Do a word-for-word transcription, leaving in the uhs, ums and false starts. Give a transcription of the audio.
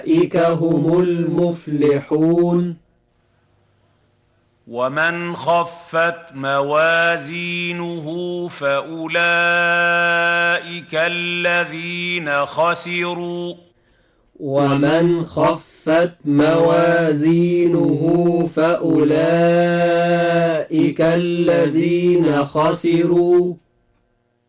أولئك هم المفلحون. ومن خفت موازينه فأولئك الذين خسروا ومن خفت موازينه فأولئك الذين خسروا